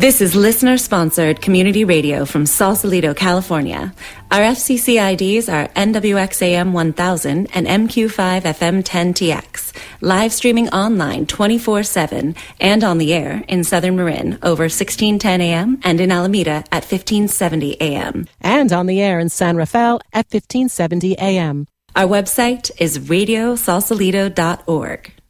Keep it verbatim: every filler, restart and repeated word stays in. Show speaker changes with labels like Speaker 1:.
Speaker 1: This is listener-sponsored community radio from Sausalito, California. Our F C C I Ds are N W X A M one thousand and M Q five F M ten T X. Live streaming online twenty-four seven and on the air in Southern Marin over sixteen ten A M and in Alameda at fifteen seventy A M.
Speaker 2: And on the air in San Rafael at fifteen seventy A M.
Speaker 1: Our website is radio sausalito dot org.